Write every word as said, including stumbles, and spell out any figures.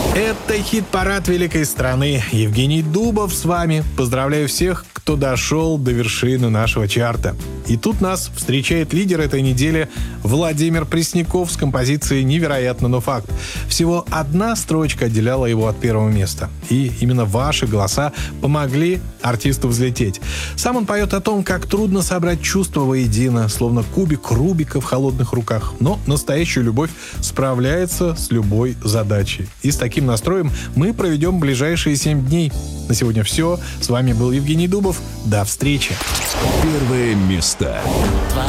Это хит-парад великой страны. Евгений Дубов с вами. Поздравляю всех, кто дошел до вершины нашего чарта. И тут нас встречает лидер этой недели Владимир Пресняков с композицией «Невероятно, но факт». Всего одна строчка отделяла его от первого места. И именно ваши голоса помогли артисту взлететь. Сам он поет о том, как трудно собрать чувства воедино, словно кубик Рубика в холодных руках. Но настоящая любовь справляется с любой задачей. И с таким настроем мы проведем ближайшие семь дней. На сегодня все. С вами был Евгений Дубов. До встречи. Первое место. Твоя